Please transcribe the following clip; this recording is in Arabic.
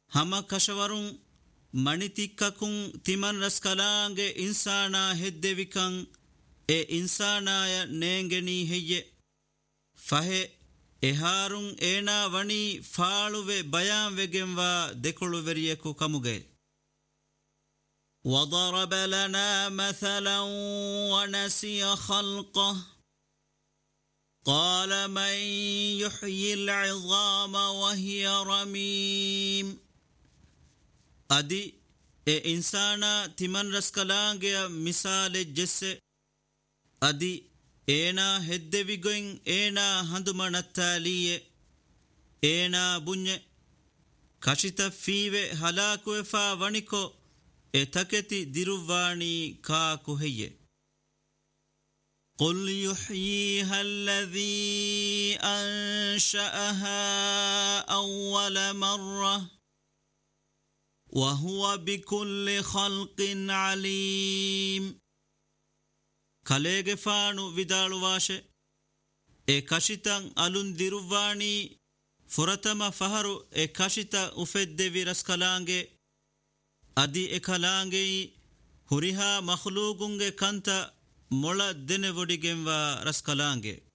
hama kashawarun manitikkakun timan raskalaange insana heddevikan e insanaya neengeni heyye fahe eharun ena wani faaluve bayan vegenwa dekoluveriyeku kamuge وضرب لنا مثلا ونسي خلقه قال من يحيي العظام وهي رميم أدي إنسانا تمن رسكلانجيا مثال جسه أدي إنا هدويغين إنا هندمان التالية إنا بني كشت فيه هلاكو فا ونكو اتكتي ديرواني كاكو هي قل يحييها الذي أنشأها أول مرة وهو بكل خلق عليم كاليغ فانو vidaalu vaashe e kashitan alun diruwani furatama faharu e kashita ufedde viraskalange adi ekalaange huriha makhluugunge kanta mola dene vodigenwa raskalaange